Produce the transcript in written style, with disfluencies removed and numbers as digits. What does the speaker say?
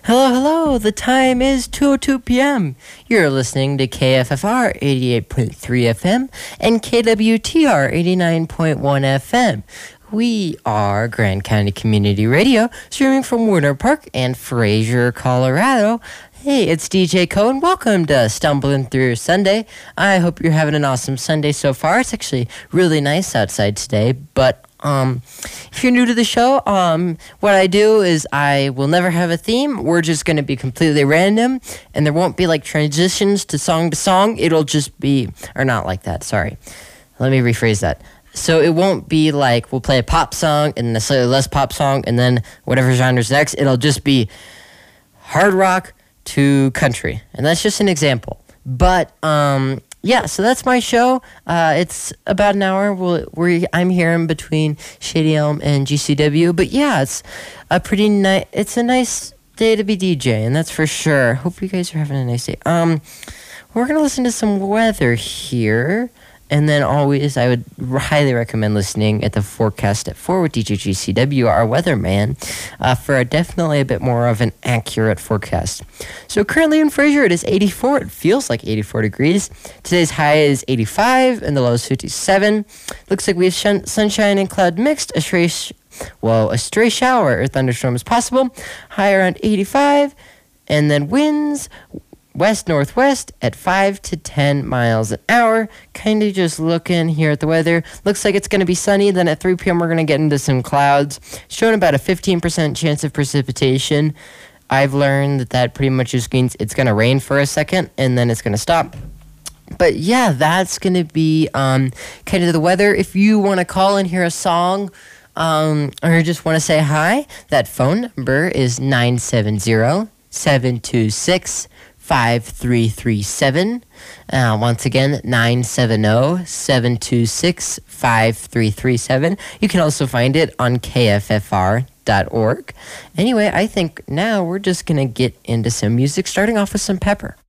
Hello, hello. The time is 2:02 p.m. You're listening to KFFR 88.3 FM and KWTR 89.1 FM. We are Grand County Community Radio, streaming from Winter Park and Fraser, Colorado. Hey, it's DJ Cohen. Welcome to Stumbling Through Sunday. I hope you're having an awesome Sunday so far. It's actually really nice outside today, but if you're new to the show, what I do is I will never have a theme. We're just going to be completely random, and there won't be like transitions to song. It'll just be, or not like that, sorry. Let me rephrase that. So it won't be like we'll play a pop song and a slightly less pop song, and then whatever genre's next, it'll just be hard rock to country. And that's just an example. But, yeah, so that's my show. It's about an hour. I'm here in between Shady Elm and GCW. But yeah, it's a it's a nice day to be DJing, that's for sure. Hope you guys are having a nice day. We're gonna listen to some weather here. And then always, I would highly recommend listening at the forecast at 4 with DJ GCW, our weatherman, for definitely a bit more of an accurate forecast. So currently in Fraser, it is 84. It feels like 84 degrees. Today's high is 85 and the low is 57. Looks like we have sunshine and cloud mixed. A stray shower or thunderstorm is possible. High around 85. And then winds west-northwest at 5 to 10 miles an hour. Kind of just looking here at the weather. Looks like it's going to be sunny. Then at 3 p.m. we're going to get into some clouds. Showing about a 15% chance of precipitation. I've learned that pretty much just means it's going to rain for a second and then it's going to stop. But yeah, that's going to be kind of the weather. If you want to call and hear a song or just want to say hi, that phone number is 970-726-5337. Once again, 970-726-5337. You can also find it on kffr.org. Anyway, I think now we're just going to get into some music, starting off with some Pepper.